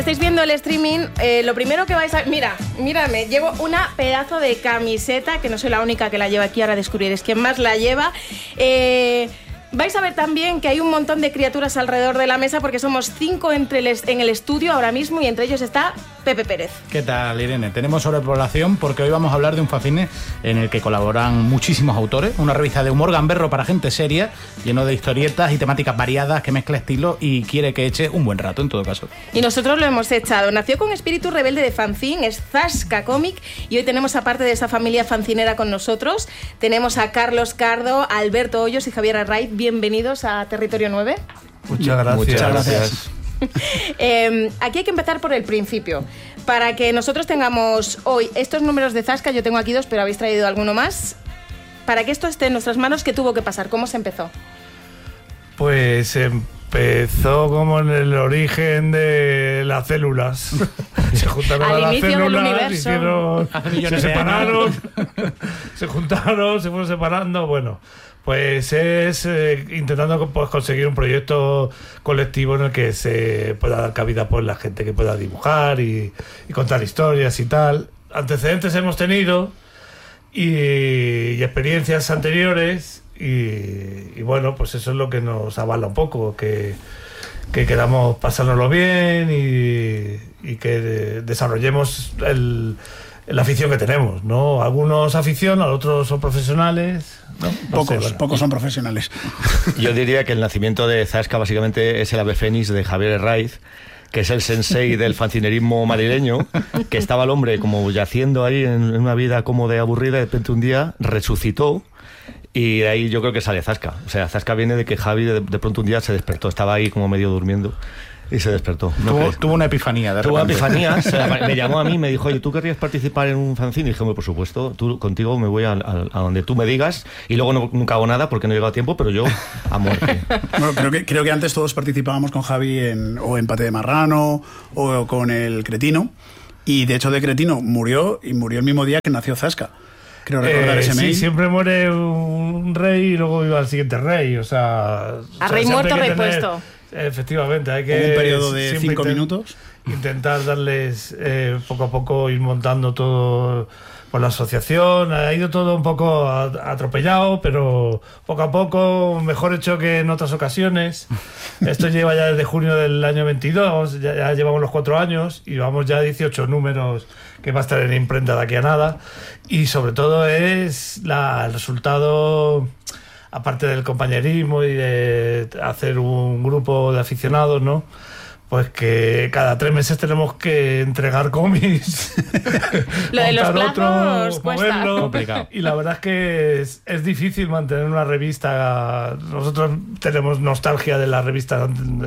Estáis viendo el streaming, lo primero que vais a... Mírame, llevo una pedazo de camiseta, que no soy la única que la lleva aquí, ahora descubriréis quién más la lleva. Vais a ver también que hay un montón de criaturas alrededor de la mesa, porque somos 5 en el estudio ahora mismo, y entre ellos está Pepe Pérez. ¿Qué tal, Irene? Tenemos sobrepoblación porque hoy vamos a hablar de un fanzine en el que colaboran muchísimos autores, una revista de humor gamberro para gente seria, lleno de historietas y temáticas variadas, que mezcla estilos y quiere que eche un buen rato, en todo caso. Y nosotros lo hemos echado. Nació con espíritu rebelde de fanzine, es Zasca Comic, y hoy tenemos, aparte de esa familia fancinera con nosotros, tenemos a Carlos Cardo, a Alberto Hoyos y Javier Arraiz. Bienvenidos a Territorio 9. Muchas gracias. Muchas gracias. Aquí hay que empezar por el principio. Para que nosotros tengamos hoy estos números de Zasca, yo tengo aquí 2, pero habéis traído alguno más. Para que esto esté en nuestras manos, ¿qué tuvo que pasar? ¿Cómo se empezó? Pues empezó como en el origen de las células. Se juntaron Al a las inicio del células, universo. se separaron, se juntaron, se fueron separando. Bueno, pues es intentando conseguir un proyecto colectivo en el que se pueda dar cabida por la gente que pueda dibujar y contar historias y tal. Antecedentes hemos tenido y experiencias anteriores y bueno, pues eso es lo que nos avala un poco, que queramos pasárnoslo bien y que desarrollemos la afición que tenemos, ¿no? Algunos afición, otros son profesionales, ¿no? Pocos son profesionales. Yo diría que el nacimiento de Zasca básicamente es el ave fénix de Javier Arraiz, que es el sensei del fanzinerismo madrileño, que estaba el hombre como yaciendo ahí en una vida cómoda y aburrida, y de repente un día resucitó. Y de ahí yo creo que sale Zasca. O sea, Zasca viene de que Javi de pronto un día se despertó, estaba ahí como medio durmiendo y se despertó. Tuvo una epifanía, de repente. Tuvo una epifanía, me llamó a mí y me dijo, oye, ¿tú querrías participar en un fanzine? Y dije, por supuesto, contigo me voy a donde tú me digas, y luego nunca hago nada porque no he llegado a tiempo, pero yo a muerte. Bueno, creo que antes todos participábamos con Javi o en Pate de Marrano o con el Cretino, y de hecho de Cretino murió el mismo día que nació Zasca. Creo recordar ese mail. Sí, siempre muere un rey y luego vive al siguiente rey, o sea... A rey muerto, rey puesto. Efectivamente, hay que... Un periodo de 5 minutos. Intentar darles poco a poco, ir montando todo por la asociación. Ha ido todo un poco atropellado, pero poco a poco, mejor hecho que en otras ocasiones. Esto lleva ya desde junio del año 22, ya llevamos los 4 años y vamos ya 18 números que va a estar en imprenta de aquí a nada. Y sobre todo es el resultado, aparte del compañerismo y de hacer un grupo de aficionados, ¿no? Pues que cada 3 meses tenemos que entregar cómics. Lo de los plazos cuesta. Complicado. Y la verdad es que es difícil mantener una revista. Nosotros tenemos nostalgia de las revistas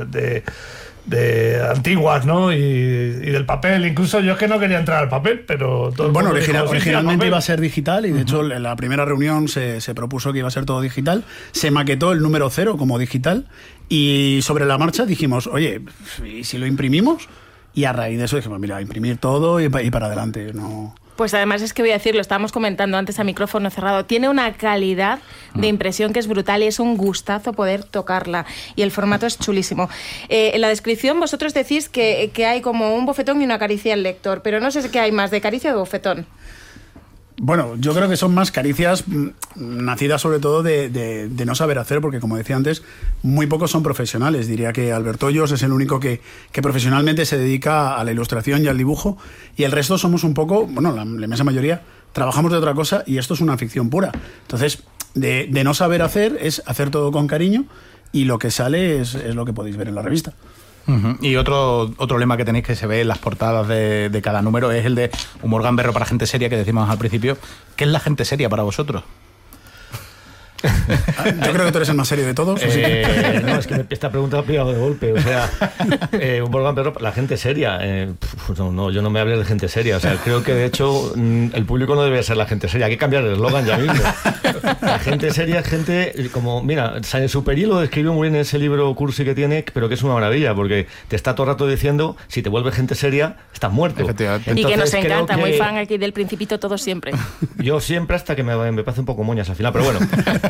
de antiguas, ¿no? Y del papel. Incluso yo es que no quería entrar al papel, pero todo bueno, dijo, originalmente iba a ser digital, y de hecho en la primera reunión se propuso que iba a ser todo digital. Se maquetó el número 0 como digital, y sobre la marcha dijimos, oye, ¿y si lo imprimimos? Y a raíz de eso dijimos, mira, imprimir todo y para adelante, no... Pues además es que voy a decir, lo estábamos comentando antes a micrófono cerrado, tiene una calidad de impresión que es brutal y es un gustazo poder tocarla, y el formato es chulísimo. En la descripción vosotros decís que hay como un bofetón y una caricia al lector, pero no sé qué hay más, de caricia o de bofetón. Bueno, yo creo que son más caricias nacidas sobre todo de no saber hacer, porque como decía antes, muy pocos son profesionales. Diría que Alberto Hoyos es el único que profesionalmente se dedica a la ilustración y al dibujo, y el resto somos un poco, bueno, la inmensa mayoría, trabajamos de otra cosa, y esto es una ficción pura. Entonces, de no saber hacer es hacer todo con cariño, y lo que sale es lo que podéis ver en la revista. Uh-huh. Y otro lema que tenéis, que se ve en las portadas de cada número, es el de humor gamberro para gente seria, que decimos al principio. ¿Qué es la gente seria para vosotros? Yo creo que tú eres el más serio de todos. No, es que esta pregunta me ha pillado de golpe. O sea, humor gamberro, la gente seria. No, yo no me hablé de gente seria. O sea, creo que de hecho el público no debe ser la gente seria. Hay que cambiar el eslogan ya mismo. La gente seria es gente como, mira, Saint-Exupéry lo describió muy bien en ese libro cursi que tiene, pero que es una maravilla, porque te está todo el rato diciendo, si te vuelves gente seria, estás muerto. Efectivamente. Entonces, y que nos encanta, muy fan aquí del Principito, todo siempre. Yo siempre, hasta que me parece un poco moñas al final, pero bueno.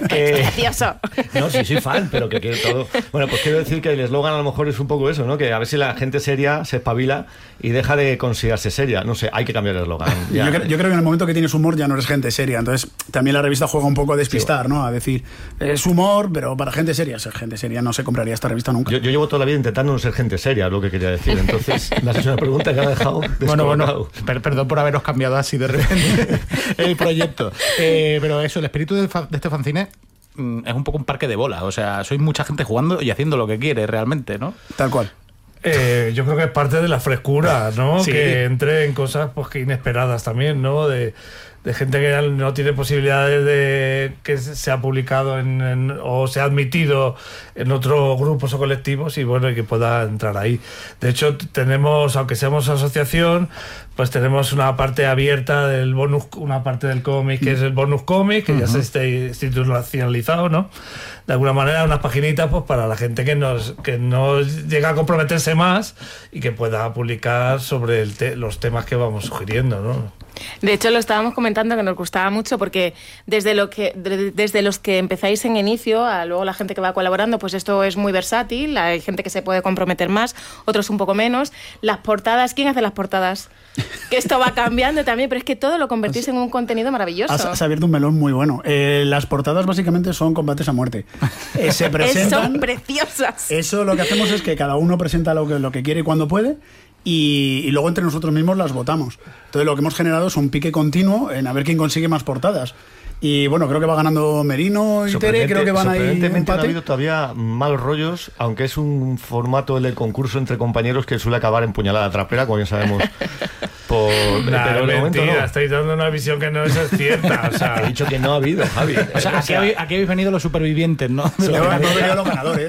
Gracioso. No, sí, soy fan, pero que todo... Bueno, pues quiero decir que el eslogan a lo mejor es un poco eso, ¿no? Que a ver si la gente seria se espabila y deja de considerarse seria. No sé, hay que cambiar el eslogan. Yo creo que en el momento que tienes humor ya no eres gente seria. Entonces, también la revista juega un poco a despistar, ¿no? A decir, es humor, pero para gente seria. Ser gente seria no se compraría esta revista nunca. Yo llevo toda la vida intentando no ser gente seria, es lo que quería decir. Entonces, me has hecho una pregunta que me ha dejado Bueno, perdón por haberos cambiado así de repente el proyecto. Pero eso, el espíritu de este fanzine es un poco un parque de bolas. O sea, sois mucha gente jugando y haciendo lo que quiere realmente, ¿no? Tal cual. Yo creo que es parte de la frescura, ¿no? Sí. Que entre en cosas pues que inesperadas también, ¿no? De gente que no tiene posibilidades de que sea publicado o sea admitido en otros grupos o colectivos y bueno, y que pueda entrar ahí. De hecho, tenemos, aunque seamos asociación, pues tenemos una parte abierta del bonus, una parte del cómic que es el bonus cómic, que ya se está institucionalizado, ¿no? De alguna manera, unas paginitas pues para la gente que no llega a comprometerse más y que pueda publicar sobre los temas que vamos sugiriendo, ¿no? De hecho, lo estábamos comentando que nos gustaba mucho porque desde los que empezáis en inicio a luego la gente que va colaborando, pues esto es muy versátil, hay gente que se puede comprometer más, otros un poco menos. Las portadas, ¿quién hace las portadas? Que esto va cambiando también, pero es que todo lo convertís en un contenido maravilloso. Has abierto un melón muy bueno. Las portadas básicamente son combates a muerte. Se presentan... Son preciosas. Eso lo que hacemos es que cada uno presenta lo que quiere y cuando puede. Y luego entre nosotros mismos las votamos. Entonces lo que hemos generado es un pique continuo en a ver quién consigue más portadas. Y bueno, creo que va ganando Merino y Tere, creo que van ahí Sorprendentemente no ha empate. habido todavía malos rollos, aunque es un formato del concurso entre compañeros que suele acabar en puñalada trapera, como bien sabemos. Nah, pero de momento mentira, no. estáis dando una visión que no es cierta. O sea, He dicho que no ha habido, Javi. O sea, aquí habéis venido los supervivientes, ¿no? Luego han venido los ganadores.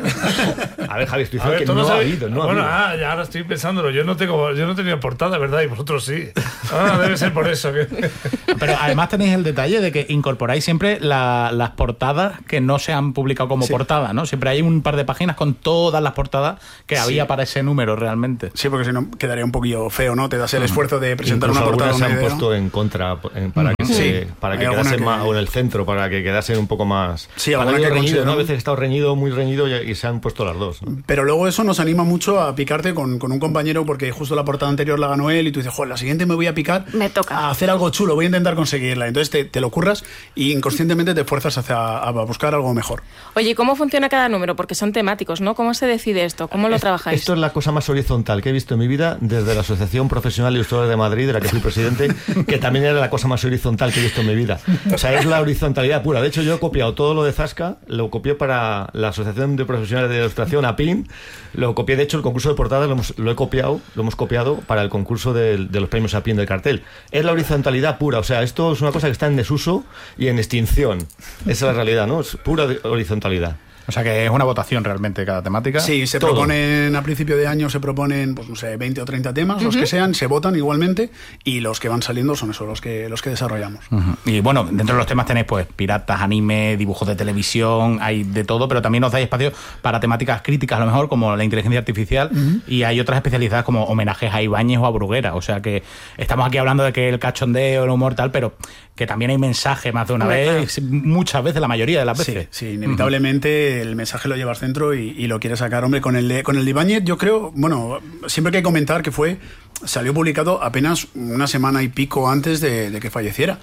A ver, Javi, estoy a diciendo ver, que tú no ha sabes- habido, no ha bueno, habido. ya ahora estoy pensándolo. Yo no tenía portada, ¿verdad? Y vosotros sí. Debe ser por eso. Pero además tenéis el detalle de que incorporáis siempre las portadas que no se han publicado como portada, ¿no? Siempre hay un par de páginas con todas las portadas que había para ese número realmente. Sí, porque si no quedaría un poquillo feo, ¿no? Te das el esfuerzo de presentar Incluso una portada. algunas se una han idea, puesto en contra para que Sí. para que Hay alguna quedasen que- más, o en el centro, para que quedasen un poco más. Sí, Han alguna habido que reñido, ¿no? A consideran- veces he estado reñido, muy reñido y se han puesto las dos, ¿no? Pero luego eso nos anima mucho a picarte con un compañero porque justo la portada anterior la ganó él y tú dices, joder, la siguiente me voy a picar Me toca. a hacer algo chulo, voy a intentar conseguirla. Entonces te lo curras y inconscientemente te fuerzas a buscar algo mejor. Oye, ¿y cómo funciona cada número? Porque son temáticos, ¿no? ¿Cómo se decide esto? ¿Cómo lo trabajáis? Esto es la cosa más horizontal que he visto en mi vida desde la Asociación Profesional de Ilustradores de Madrid, de la que fui presidente, que también era la cosa más horizontal que he visto en mi vida. O sea, es la horizontalidad pura. De hecho, yo he copiado todo lo de Zasca, lo copié para la Asociación de Profesionales de Ilustración, APIN, lo copié, de hecho, el concurso de portadas lo hemos copiado para el concurso de los premios APIN del cartel. Es la horizontalidad pura. O sea, esto es una cosa que está en desuso y en extinción. Esa es la realidad, ¿no? Es pura horizontalidad. O sea que es una votación realmente cada temática. Sí, se Todo. proponen a principio de año, se proponen, pues no sé, 20 o 30 temas, los que sean, se votan igualmente y los que van saliendo son esos los que desarrollamos. Ujú. Y bueno, dentro de los temas tenéis pues piratas, anime, dibujos de televisión, hay de todo, pero también os dais espacio para temáticas críticas a lo mejor, como la inteligencia artificial, y hay otras especializadas como homenajes a Ibáñez o a Bruguera. O sea que estamos aquí hablando de que el cachondeo, el humor tal, pero que también hay mensaje más de una vez, muchas veces, la mayoría de las veces. Sí, inevitablemente el mensaje lo llevas dentro y lo quieres sacar. Hombre, con el de Ibáñez, yo creo, bueno, siempre hay que comentar que salió publicado apenas una semana y pico antes de que falleciera.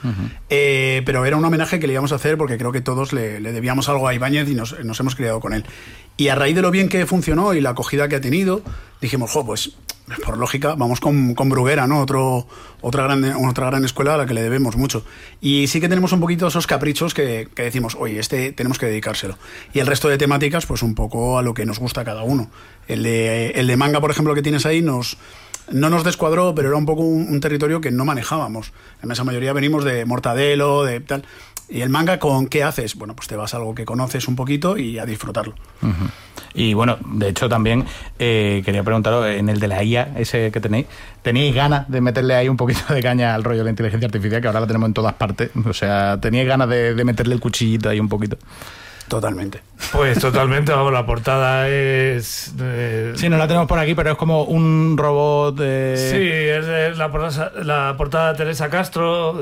Pero era un homenaje que le íbamos a hacer porque creo que todos le debíamos algo a Ibáñez y nos hemos criado con él. Y a raíz de lo bien que funcionó y la acogida que ha tenido, dijimos, pues por lógica, vamos con Bruguera, ¿no? Otra gran escuela a la que le debemos mucho. Y sí que tenemos un poquito esos caprichos que decimos, oye, tenemos que dedicárselo. Y el resto de temáticas, pues un poco a lo que nos gusta a cada uno. El de manga, por ejemplo, que tienes ahí, no nos descuadró, pero era un poco un territorio que no manejábamos. En esa mayoría venimos de Mortadelo, de tal. ¿Y el manga con qué haces? Bueno, pues te vas a algo que conoces un poquito y a disfrutarlo. Ujú. Y bueno, de hecho también quería preguntaros, en el de la IA, ese que ¿teníais ganas de meterle ahí un poquito de caña al rollo de la inteligencia artificial, que ahora la tenemos en todas partes? O sea, ¿teníais ganas de meterle el cuchillito ahí un poquito? Totalmente. Pues totalmente, vamos, la portada es... Sí, no la tenemos por aquí, pero es como un robot de... Sí, es la portada de Teresa Castro,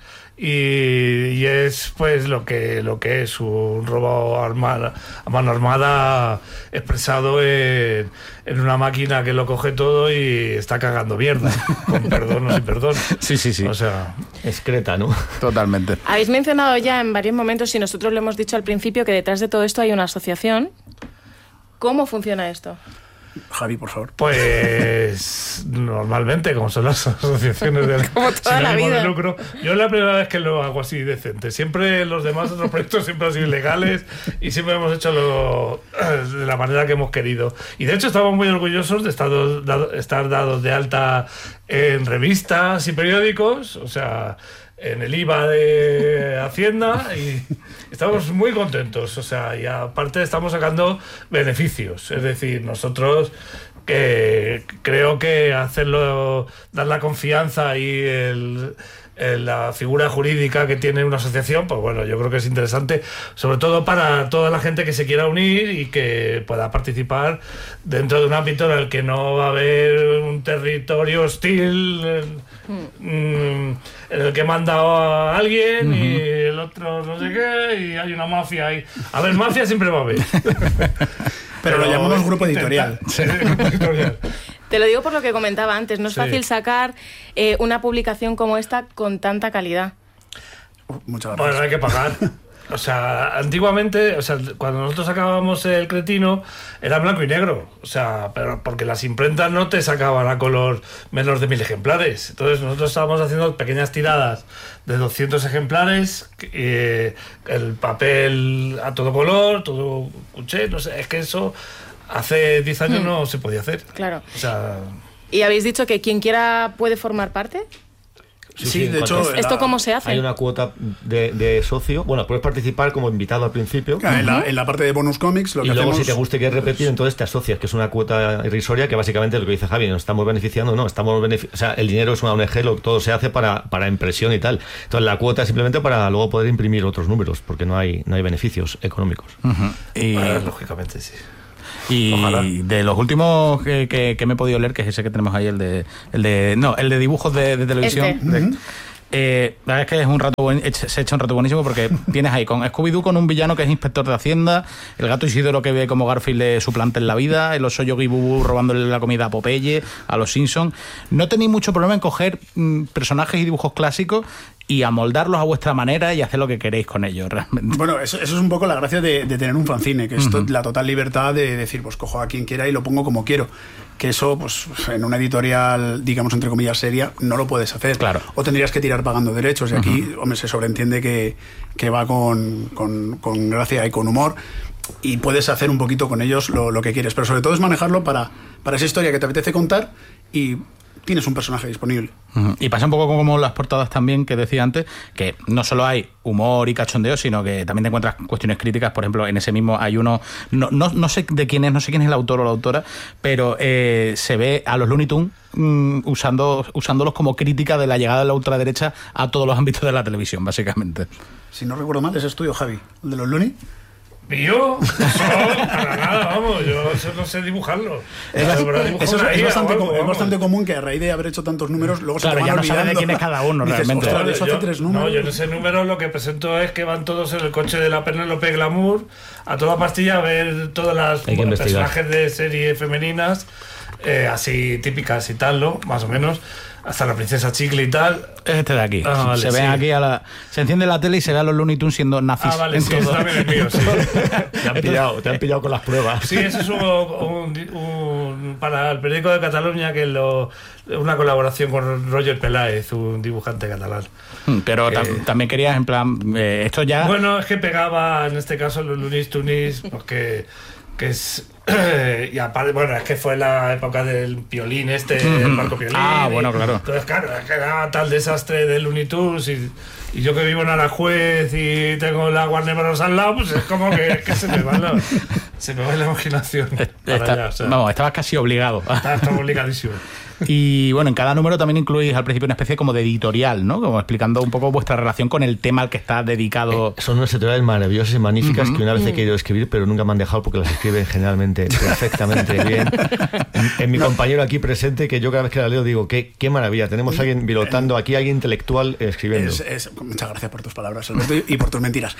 y es pues lo que es un robot a mano armada expresado en una máquina que lo coge todo y está cagando mierda, con perdón o sin perdón. Sí. O sea, excreta, ¿no? Totalmente. Habéis mencionado ya en varios momentos, y nosotros lo hemos dicho al principio, que detrás de todo esto hay una asociación. ¿Cómo funciona esto? Javi, por favor. pues normalmente, como son las asociaciones de Como toda la vida. de lucro, yo es la primera vez que lo hago así decente. Siempre los demás otros proyectos siempre han sido ilegales y siempre hemos hecho de la manera que hemos querido. Y de hecho estamos muy orgullosos de estar dados de alta en revistas y periódicos, o sea, en el IVA de Hacienda, y estamos muy contentos, o sea, y aparte estamos sacando beneficios, es decir, nosotros creo que dar la confianza y la figura jurídica que tiene una asociación, pues bueno, yo creo que es interesante, sobre todo para toda la gente que se quiera unir y que pueda participar dentro de un ámbito en el que no va a haber un territorio hostil en el que manda a alguien y el otro no sé qué, y hay una mafia ahí. A ver, mafia siempre va a haber. Pero lo llamamos grupo editorial. Grupo editorial. Te lo digo por lo que comentaba antes, no es Sí. fácil sacar una publicación como esta con tanta calidad. Muchas gracias. Bueno, hay que pagar. O sea, antiguamente, o sea, cuando nosotros sacábamos El Cretino, era blanco y negro. O sea, pero porque las imprentas no te sacaban a color menos de 1000 ejemplares. Entonces nosotros estábamos haciendo pequeñas tiradas de 200 ejemplares, el papel a todo color, todo cuché, no sé, es que eso hace 10 años no se podía hacer. Claro. O sea, ¿Y habéis dicho que quien quiera puede formar parte? Sí, de hecho... ¿Esto cómo se hace? Hay una cuota de socio. Bueno, puedes participar como invitado al principio. En la parte de bonus comics, lo que Y luego, hacemos... si te gusta y quieres repetir, entonces te asocias, que es una cuota irrisoria, que básicamente lo que dice Javi, nos estamos beneficiando, no, o sea, el dinero es una ONG, todo se hace para impresión y tal. Entonces la cuota es simplemente para luego poder imprimir otros números, porque no hay beneficios económicos. Y, lógicamente sí. y Ojalá. de los últimos que me he podido leer, que es ese que tenemos ahí, el de dibujos de televisión. Este. La verdad es que es se echa un rato buenísimo, porque tienes ahí con Scooby-Doo, con un villano que es inspector de Hacienda, el gato Isidoro que ve como Garfield le suplanta en la vida, el oso Yogi Bubu robándole la comida a Popeye, a los Simpsons. No tenéis mucho problema en coger personajes y dibujos clásicos y amoldarlos a vuestra manera y hacer lo que queréis con ellos, realmente. Bueno, eso es un poco la gracia de tener un fanzine, que es la total libertad de decir, pues cojo a quien quiera y lo pongo como quiero. Que eso, pues en una editorial, digamos, entre comillas, seria, no lo puedes hacer. Claro. O tendrías que tirar pagando derechos. Y aquí, hombre, se sobreentiende que va con gracia y con humor. Y puedes hacer un poquito con ellos lo que quieres. Pero sobre todo es manejarlo para esa historia que te apetece contar y tienes un personaje disponible. Y pasa un poco como las portadas también, que decía antes, que no solo hay humor y cachondeo, sino que también te encuentras cuestiones críticas. Por ejemplo, en ese mismo hay uno, no sé de quién es, no sé quién es el autor o la autora, pero se ve a los Looney Tunes usándolos como crítica de la llegada de la ultraderecha a todos los ámbitos de la televisión, básicamente. Si no recuerdo mal, ese es tuyo, Javi, el de los Looney. ¿Mío? No, para nada, vamos, yo eso no sé dibujarlo. Eso es bastante común, que a raíz de haber hecho tantos números, luego Claro, se te ya van no sabes olvidando. de quién es cada uno, Dices, realmente. "Ostras, eso hace 3 números". No, yo en ese número lo que presento es que van todos en el coche de la Penélope Glamour a toda pastilla a ver todas las Hay que investigar. personajes de series femeninas, así típicas y tal, ¿no? Más o menos. Hasta la princesa Chicle y tal. Es este de aquí. Vale, se ven aquí se enciende la tele y se ve a los Looney Tunes siendo nazis. Vale, en sí, todo. eso también es mío, sí. Te han pillado con las pruebas. Sí, eso es para el periódico de Cataluña, que una colaboración con Roger Peláez, un dibujante catalán. Pero también querías, en plan, esto ya... Bueno, es que pegaba, en este caso, los Looney Tunes, porque que es Y aparte, bueno, es que fue la época del Piolín el Marco Piolín. Bueno, claro. Entonces, claro, es que era tal desastre de Looney Tunes y yo que vivo en Aranjuez y tengo la Warner Bros. Al lado, pues es como que se me va la imaginación. Vamos, estabas casi obligado. Estaba obligadísimo. Y bueno, en cada número también incluís al principio una especie como de editorial, ¿no? Como explicando un poco vuestra relación con el tema al que está dedicado. Son unas editoriales maravillosas y magníficas que una vez he querido escribir, pero nunca me han dejado porque las escriben generalmente perfectamente bien. En mi compañero aquí presente, que yo cada vez que la leo digo, qué maravilla, tenemos a alguien pilotando aquí, alguien intelectual escribiendo. Muchas gracias por tus palabras, Alberto, y por tus mentiras.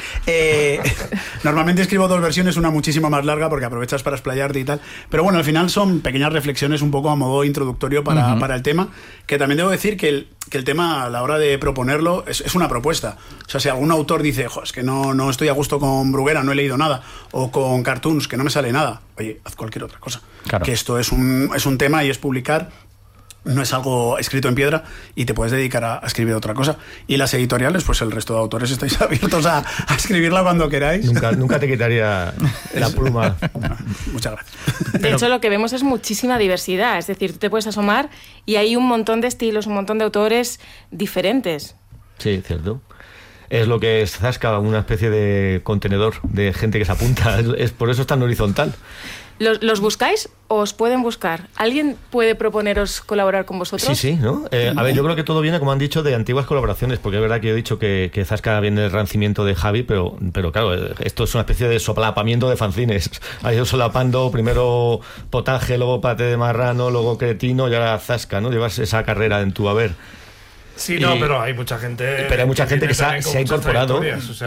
Normalmente escribo 2 versiones, una muchísimo más larga porque aprovechas para explayarte y tal, pero bueno, al final son pequeñas reflexiones un poco a modo introductorio para el tema, que también debo decir que el tema a la hora de proponerlo es una propuesta. O sea, si algún autor dice, es que no estoy a gusto con Bruguera, no he leído nada, o con Cartoons, que no me sale nada, oye, haz cualquier otra cosa. Claro. Que esto es un tema y es publicar, no es algo escrito en piedra y te puedes dedicar a escribir otra cosa. Y las editoriales, pues el resto de autores estáis abiertos a escribirla cuando queráis. Nunca te quitaría la pluma. Muchas gracias. De hecho, lo que vemos es muchísima diversidad. Es decir, tú te puedes asomar y hay un montón de estilos, un montón de autores diferentes. Sí, cierto. Es lo que es Zasca, una especie de contenedor de gente que se apunta. Es por eso es tan horizontal. ¿Los buscáis o os pueden buscar? ¿Alguien puede proponeros colaborar con vosotros? Sí, ¿no? A ver, yo creo que todo viene, como han dicho, de antiguas colaboraciones, porque es verdad que yo he dicho que Zasca viene del rancimiento de Javi, pero claro, esto es una especie de solapamiento de fanzines. Ha ido solapando primero Potaje, luego Pate de Marrano, luego Cretino y ahora Zasca, ¿no? Llevas esa carrera en tu haber. Sí, no, pero hay mucha gente. Pero hay mucha gente que se ha incorporado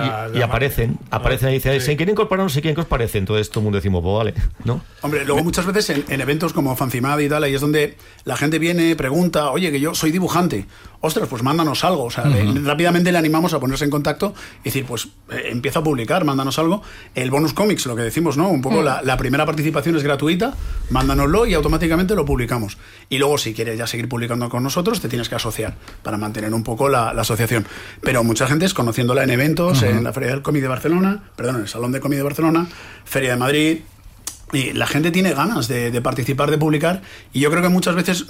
y aparecen y dicen, ¿se quieren incorporar o no sé quién que os parece? Entonces todo el mundo decimos, pues vale, ¿no? Hombre, luego muchas veces en eventos como Fancimad y tal, ahí es donde la gente viene, pregunta, oye, que yo soy dibujante. Ostras, pues mándanos algo. O sea, rápidamente le animamos a ponerse en contacto y decir, pues empieza a publicar, mándanos algo. El bonus comics, lo que decimos, ¿no? Un poco la primera participación es gratuita, mándanoslo y automáticamente lo publicamos. Y luego, si quieres ya seguir publicando con nosotros, te tienes que asociar para mantener un poco la asociación. Pero mucha gente es conociéndola en eventos, en la Feria del Cómic de Barcelona, en el Salón de Cómic de Barcelona, Feria de Madrid. Y la gente tiene ganas de participar, de publicar, y yo creo que muchas veces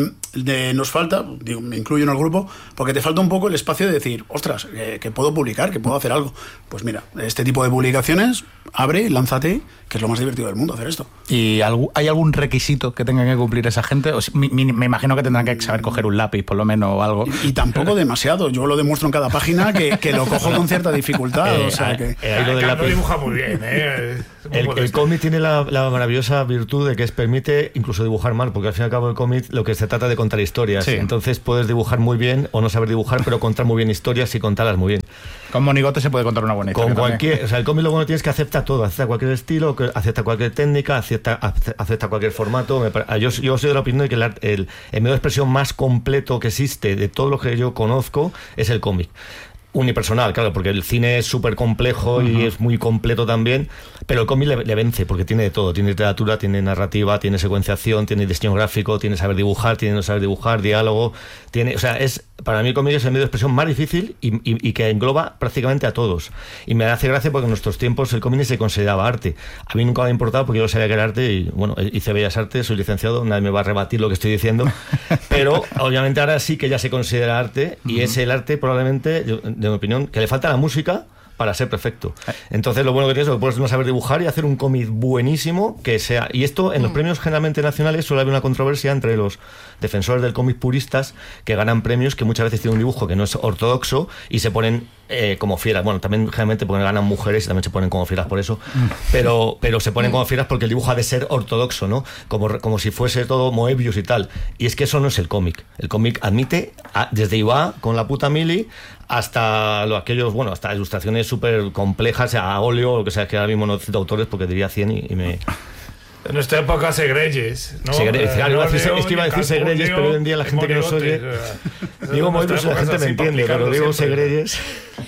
nos falta, digo, me incluyo en el grupo, porque te falta un poco el espacio de decir, ostras, que puedo publicar, que puedo hacer algo. Pues mira, este tipo de publicaciones, abre, lánzate, que es lo más divertido del mundo hacer esto. ¿Y hay algún requisito que tengan que cumplir esa gente? Me imagino que tendrán que saber coger un lápiz, por lo menos, o algo. Y tampoco demasiado. Yo lo demuestro en cada página que lo cojo con cierta dificultad. O sea que... lo del lápiz. Dibuja muy bien, El cómic tiene la maravillosa virtud de que permite incluso dibujar mal, porque al fin y al cabo el cómic lo que se trata de contar historias. Sí. Entonces puedes dibujar muy bien o no saber dibujar, pero contar muy bien historias y contarlas muy bien. Con monigote se puede contar una buena historia. Con cualquier, o sea, el cómic lo bueno tienes que acepta todo, acepta cualquier estilo, acepta cualquier técnica, acepta cualquier formato. Yo soy de la opinión de que el medio de expresión más completo que existe de todo lo que yo conozco es el cómic. Unipersonal, claro, porque el cine es súper complejo y es muy completo también, pero el cómic le vence, porque tiene de todo, tiene literatura, tiene narrativa, tiene secuenciación, tiene diseño gráfico, tiene saber dibujar, tiene no saber dibujar, diálogo, para mí el cómic es el medio de expresión más difícil y que engloba prácticamente a todos. Y me hace gracia porque en nuestros tiempos el cómic se consideraba arte. A mí nunca me ha importado porque yo sabía que era arte y, bueno, hice Bellas Artes, soy licenciado, nadie me va a rebatir lo que estoy diciendo, pero obviamente ahora sí que ya se considera arte y es el arte probablemente, de mi opinión, que le falta la música para ser perfecto. Entonces lo bueno que tienes es que puedes no saber dibujar y hacer un cómic buenísimo que sea... Y esto en los premios generalmente nacionales suele haber una controversia entre los defensores del cómic puristas que ganan premios que muchas veces tienen un dibujo que no es ortodoxo y se ponen como fieras. Bueno, también generalmente porque ganan mujeres y también se ponen como fieras por eso, pero se ponen como fieras porque el dibujo ha de ser ortodoxo, ¿no? Como si fuese todo Moebius y tal. Y es que eso no es el cómic. El cómic admite desde Iba con la puta mili hasta hasta ilustraciones súper complejas, a óleo, lo que sea, que ahora mismo no cito autores porque diría 100 y me... En nuestra época Segreyes, ¿no? Es que iba a decir Segreyes, pero hoy en día la gente que nos oye... Digo Moebius, la gente me entiende, pero digo Segreyes...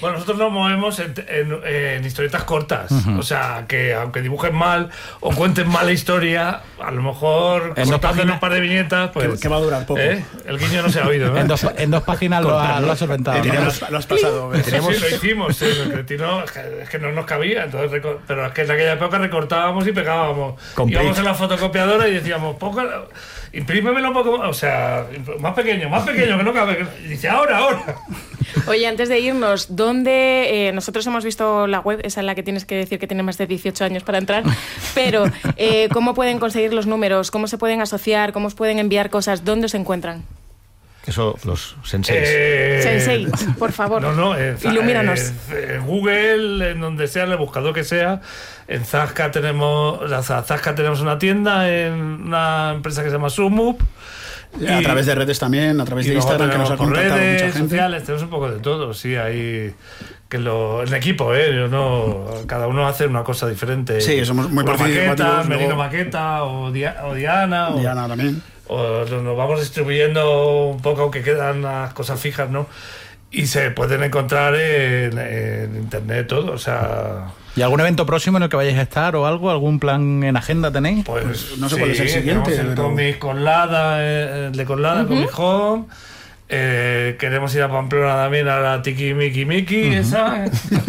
Bueno, nosotros nos movemos en historietas cortas. O sea, que aunque dibujen mal o cuenten mala historia, a lo mejor cortando en un par de viñetas, pues... Que va a durar poco. El guiño no se ha oído, ¿no? En dos páginas lo has solventado. Lo has pasado. Sí, lo hicimos. El cretino es que no nos cabía. Entonces, pero es que en aquella época recortábamos y pegábamos. Íbamos en la fotocopiadora y decíamos, imprímemelo un poco más. O sea, más pequeño, que no cabe. Y dice, ahora. Oye, antes de irnos, ¿dónde...? Nosotros hemos visto la web, esa es la que tienes que decir que tiene más de 18 años para entrar, pero ¿cómo pueden conseguir los números? ¿Cómo se pueden asociar? ¿Cómo os pueden enviar cosas? ¿Dónde se encuentran? Eso, los senseis. Sensei, por favor, ilumínanos. En Google, en donde sea, en el buscador que sea. En Zasca tenemos una tienda, en una empresa que se llama Sumup. A través de redes también, a través de Instagram, que nos ha contactado redes mucha gente. Sociales, tenemos un poco de todo, sí, hay... el equipo, yo no, cada uno hace una cosa diferente. Sí, somos muy participativos. Merino Maqueta o Diana. Diana también. O nos vamos distribuyendo un poco, aunque quedan las cosas fijas, ¿no? Y se pueden encontrar en internet todo, o sea... ¿Y algún evento próximo en el que vayáis a estar o algo? ¿Algún plan en agenda tenéis? Pues no sé cuál es el siguiente. Tenemos el cómic Conlada, de Conlada, Comic Home. Queremos ir a Pamplona también a la Tiki Miki, esa.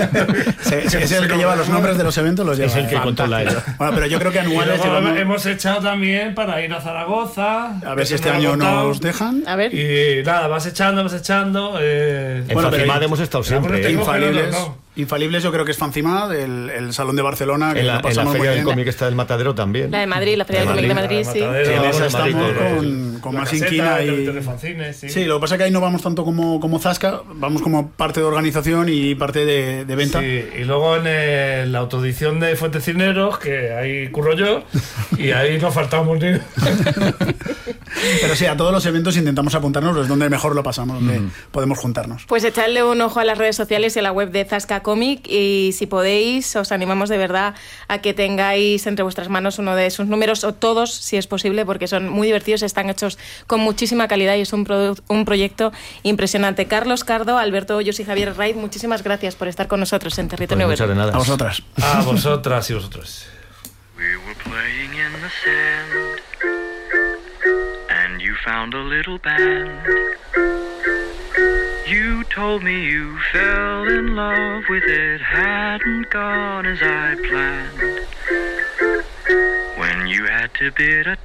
Es el que lleva los nombres de los eventos, los lleva. Es el que controla ello. Bueno, pero yo creo que anuales hemos echado también para ir a Zaragoza. A ver si este año nos dejan. A ver. Y nada, vas echando. En Fancimad hemos estado siempre. Infalibles, yo creo que es Fancimad, el Salón de Barcelona, que en la Feria del Cómic está del Matadero también. La de Madrid, la Feria del Cómic de Madrid, sí. En esa estamos con más inquina y... Sí, lo que pasa es que ahí no vamos tanto como Zasca, vamos como parte de organización y parte de venta. Sí, y luego en la autoedición de Fuentecineros, que ahí curro yo, y ahí no faltamos ni... Pero sí, a todos los eventos intentamos apuntarnos, es donde mejor lo pasamos, donde podemos juntarnos. Pues echadle un ojo a las redes sociales y a la web de Zasca Comic, y si podéis, os animamos de verdad a que tengáis entre vuestras manos uno de sus números, o todos, si es posible, porque son muy divertidos, están hechos con muchísima calidad y es un proyecto impresionante. Carlos Cardo, Alberto Hoyos y Javier Raiz, muchísimas gracias por estar con nosotros en Territorio Verde. Muchas de nada. A vosotras. A vosotras y vosotros. We were playing in the sand, and you found a little band. You told me you fell in love with it, hadn't gone as I planned. When you had to bid a